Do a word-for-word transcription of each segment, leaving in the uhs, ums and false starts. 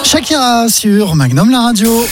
Shakira sur Magnum la radio.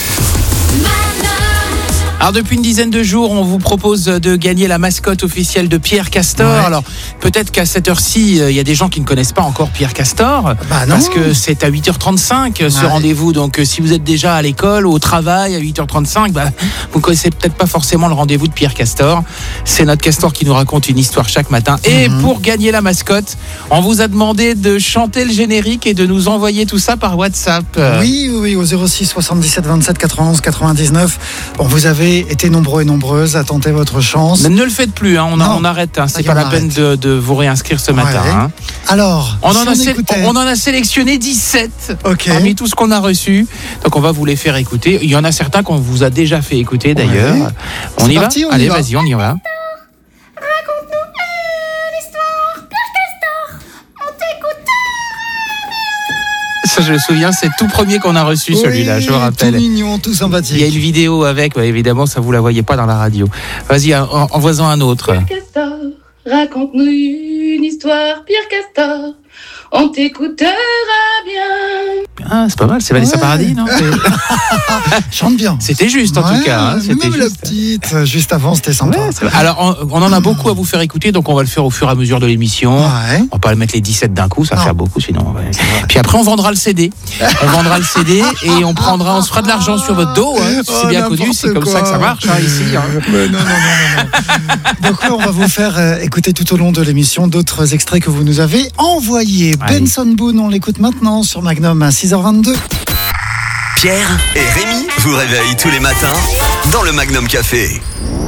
Alors depuis une dizaine de jours, on vous propose de gagner la mascotte officielle de Pierre Castor. Ouais. Alors peut-être qu'à cette heure-ci, il euh, y a des gens qui ne connaissent pas encore Pierre Castor. Bah non. Parce que c'est à huit heures trente-cinq ce ouais. rendez-vous. Donc euh, si vous êtes déjà à l'école, au travail à huit heures trente-cinq, bah, vous ne connaissez peut-être pas forcément le rendez-vous de Pierre Castor. C'est notre Castor qui nous raconte une histoire chaque matin. Et mmh. pour gagner la mascotte, on vous a demandé de chanter le générique et de nous envoyer tout ça par WhatsApp. Oui, oui, au zéro six soixante-dix-sept vingt-sept quatre-vingt-onze quatre-vingt-dix-neuf. Bon, vous avez été nombreux et nombreuses à tenter votre chance. Mais ne le faites plus, hein. on, a, on arrête. Hein. C'est pas la peine de, de vous réinscrire ce matin. Ouais. Hein. Alors, on, si en on, a sé- écoutait... on en a sélectionné dix-sept okay. parmi tout ce qu'on a reçu. Donc on va vous les faire écouter. Il y en a certains qu'on vous a déjà fait écouter d'ailleurs. Ouais. On, y parti, va on Allez, y va. vas-y, on y va. Ça, je me souviens, c'est le tout premier qu'on a reçu, oui, celui-là, je me rappelle. Tout mignon, tout sympathique. Il y a une vidéo avec, ouais, évidemment, ça vous la voyez pas dans la radio. Vas-y, en, envoie-en un autre. Pierre Castor, raconte-nous une histoire, Pierre Castor, on t'écoutera bien. Ah, c'est pas mal, c'est Vanessa ouais. Paradis, non? Chante bien. C'était juste, en ouais, tout cas. Hein, c'était même juste. La petite, juste avant, c'était sympa. Ouais, alors, on, on en a beaucoup à vous faire écouter, donc on va le faire au fur et à mesure de l'émission. Ouais. On va pas le mettre les dix-sept d'un coup, ça va faire beaucoup, sinon. Ouais. Puis après, on vendra le C D. On vendra le C D et on prendra, on se fera de l'argent sur votre dos. Hein. C'est oh, bien connu, c'est comme quoi. Ça que ça marche hein, ici. Hein. Mais non, non, non, non. Donc, on va vous faire euh, écouter tout au long de l'émission d'autres extraits que vous nous avez envoyés. Ouais. Benson Boone, on l'écoute maintenant sur Magnum à six heures vingt-deux. Pierre et Rémi vous réveillent tous les matins dans le Magnum Café.